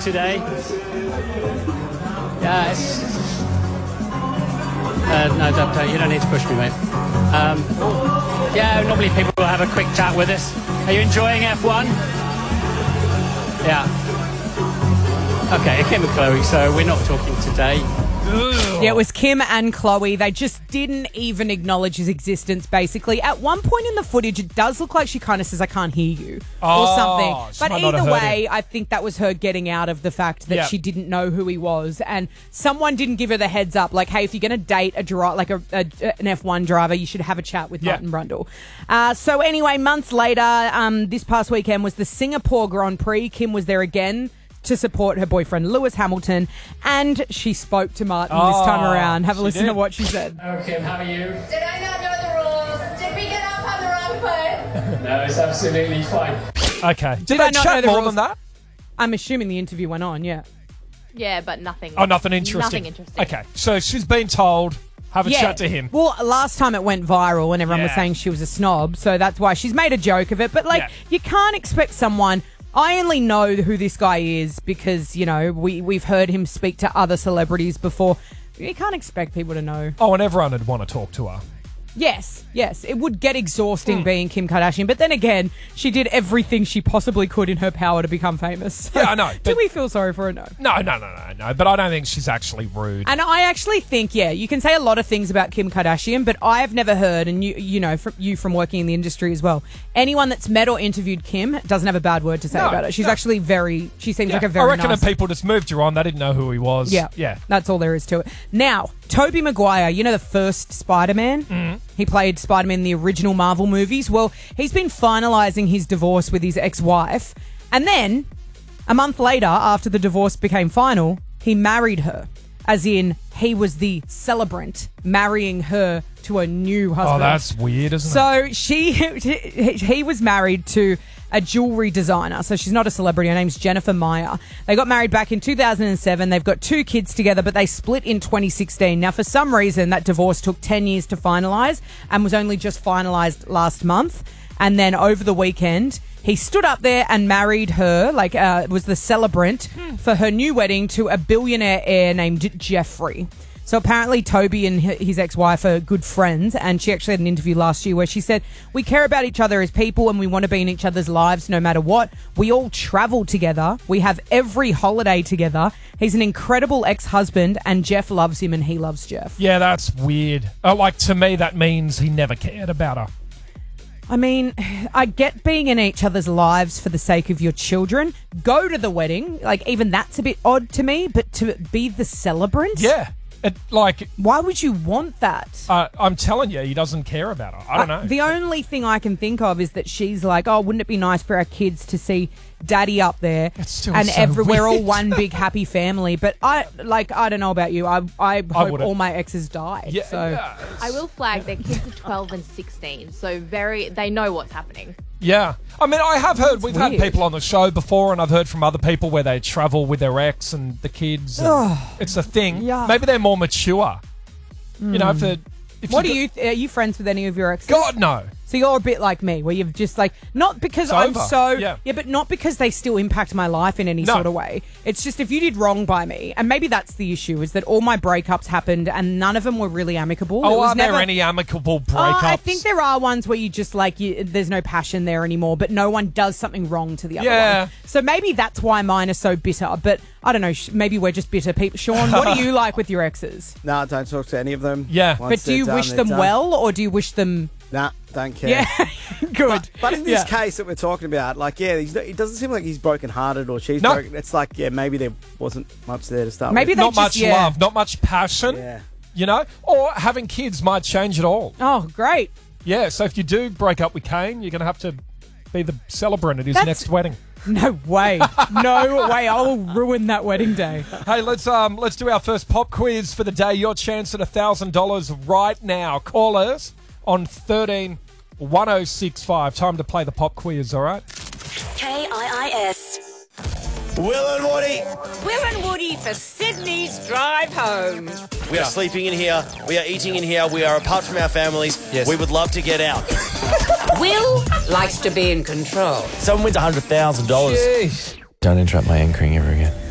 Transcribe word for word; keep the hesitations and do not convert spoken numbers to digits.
today. Yeah, it's... Uh, no, don't, don't, you don't need to push me, mate. Um, yeah, normally people will have a quick chat with us. Are you enjoying F one? Yeah. Okay, Kim and Chloe, so we're not talking today. Yeah, it was Kim and Chloe. They just didn't even acknowledge his existence, basically. At one point in the footage, it does look like she kind of says, I can't hear you, oh, or something. she But might not either have heard way, him. I think that was her getting out of the fact that Yep. she didn't know who he was. And someone didn't give her the heads up, like, hey, if you're going to date a dri- like a, a, an F one driver, you should have a chat with Yep. Martin Brundle. Uh, so anyway, months later, um, this past weekend was the Singapore Grand Prix. Kim was there again to support her boyfriend Lewis Hamilton, and she spoke to Martin Oh, this time around. Have a she listen did. to what she said. Oh, Kim, how are you? Did I not know the rules? Did we get up on the wrong foot? No, it's absolutely fine. Okay. Did, Did they I not know chat the more rules? than that? I'm assuming the interview went on, yeah. Yeah, but nothing. Oh, nothing interesting. Nothing interesting. Okay, so she's been told, have a yeah. chat to him. Well, last time it went viral and everyone was Yeah. saying she was a snob, so that's why she's made a joke of it. But, like, Yeah. you can't expect someone... I only know who this guy is because, you know, we, we've heard him speak to other celebrities before. You can't expect people to know. Oh, and everyone would want to talk to her. Yes, yes. It would get exhausting Hmm. being Kim Kardashian. But then again, she did everything she possibly could in her power to become famous. So Yeah, I know, Do but- we feel sorry for her? No. No, no, no, no, no. But I don't think she's actually rude. And I actually think, yeah, you can say a lot of things about Kim Kardashian, but I've never heard, and you you know, from you from working in the industry as well, anyone that's met or interviewed Kim doesn't have a bad word to say No, about her. She's no. actually very, she seems Yeah, like a very I reckon nice... if people just moved you on, they didn't know who he was. Yeah, Yeah. that's all there is to it. Now, Tobey Maguire, you know the first Spider-Man? Mm. He played Spider-Man in the original Marvel movies. Well, he's been finalising his divorce with his ex-wife. And then, a month later, after the divorce became final, he married her. As in, he was the celebrant marrying her to a new husband. Oh, that's weird, isn't it? So she, he was married to a jewelry designer. So she's not a celebrity. Her name's Jennifer Meyer. They got married back in two thousand seven. They've got two kids together, but they split in twenty sixteen. Now, for some reason, that divorce took ten years to finalise and was only just finalised last month. And then over the weekend, he stood up there and married her, like uh, was the celebrant for her new wedding to a billionaire heir named Jeffrey. So apparently Toby and his ex-wife are good friends, and she actually had an interview last year where she said, we care about each other as people and we want to be in each other's lives no matter what. We all travel together. We have every holiday together. He's an incredible ex-husband, and Jeff loves him and he loves Jeff. Yeah, that's weird. Oh, like, to me, that means he never cared about her. I mean, I get being in each other's lives for the sake of your children. Go to the wedding. Like, even that's a bit odd to me, but to be the celebrant? Yeah. It, like, Why would you want that? uh, I'm telling you, he doesn't care about her. I don't Uh, know. The only thing I can think of is that she's like, oh, wouldn't it be nice for our kids to see daddy up there It's still and so every, we're all weird. one big happy family. But I like, I don't know about you. I I hope wouldn't. all my exes die. yeah, so yeah, I will flag their kids are twelve and sixteen, so very they know what's happening. yeah. I mean, I have heard, we've had weird. people on the show before, and I've heard from other people where they travel with their ex and the kids. And it's a thing. Yuck. Maybe they're more mature. You know, if they're... If What you are got- you? Are you friends with any of your exes? God, no. So you're a bit like me, where you've just like not because It's I'm over. so Yeah. but not because they still impact my life in any No. sort of way. It's just if you did wrong by me, and maybe that's the issue, is that all my breakups happened and none of them were really amicable. It Oh, was are never, there any amicable Oh, breakups? I think there are ones where you just like you, there's no passion there anymore, but no one does something wrong to the other Yeah. one. So maybe that's why mine are so bitter. But I don't know. sh- Maybe we're just bitter people. Sean, what do you like with your exes? No, I don't talk to any of them. Yeah. Once But do you they're wish done, them they're done. well, or do you wish them? Nah, don't care. Yeah, good. But in this Yeah. case that we're talking about, like, yeah, he's, it doesn't seem like he's broken-hearted or she's No. broken. It's like, yeah, maybe there wasn't much there to start Maybe with. they Not just, much yeah. love, not much passion. Yeah. You know? Or having kids might change it all. Oh, great. Yeah, so if you do break up with Kane, you're going to have to be the celebrant at his That's- next wedding. No way. No way. I will ruin that wedding day. Hey, let's um let's do our first pop quiz for the day. Your chance at one thousand dollars right now. Call us on thirteen one oh six five. Time to play the pop quiz, all right? K I I S. Will and Woody, Will and Woody for Sydney's drive home. we are sleeping in here, we are eating in here, we are apart from our families. Yes. We would love to get out. Will likes to be in control. Someone wins one hundred thousand dollars. Jeez. Don't interrupt my anchoring ever again.